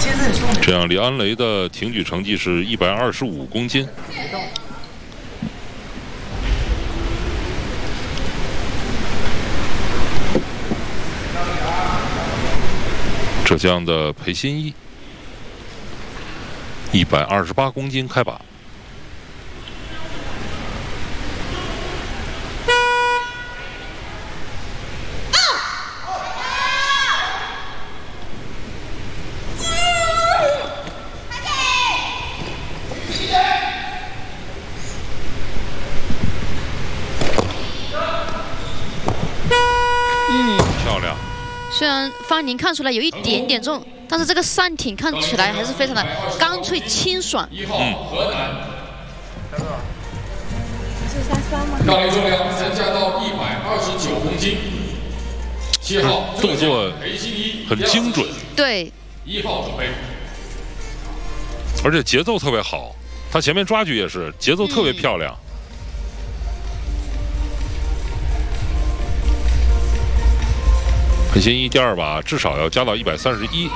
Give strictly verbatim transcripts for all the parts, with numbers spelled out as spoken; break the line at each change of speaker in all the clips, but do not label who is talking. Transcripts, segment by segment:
这样，李安雷的挺举成绩是一百二十五公斤。浙江的裴新一，一百二十八公斤开把。
虽然方宁看出来有一点点重，但是这个上挺看起来还是非常的干脆清爽。
嗯。
是三三吗？
杠铃重量增加到一百二十九公斤。七号
动作很精准。
对。
一号准备。
而且节奏特别好，他前面抓举也是节奏特别漂亮。嗯 裴新一第二把至少要加到一百三十一，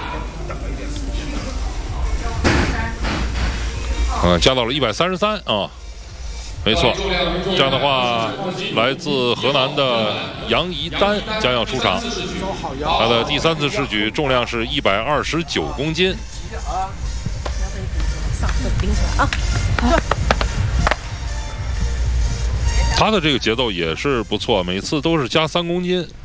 啊，加到了一百三十三啊，没错。这样的话，来自河南的杨怡丹将要出场，他的第三次试举重量是一百二十九公斤。他的这个节奏也是不错，每次都是加三公斤。